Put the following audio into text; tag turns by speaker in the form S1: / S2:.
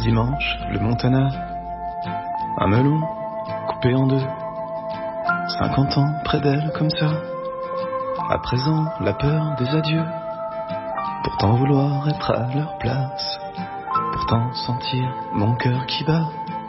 S1: dimanche, le Montana, un melon coupé en deux. 50 ans près d'elle comme ça. À présent, la peur des adieux. Pourtant vouloir être à leur place. Pourtant sentir mon cœur qui bat.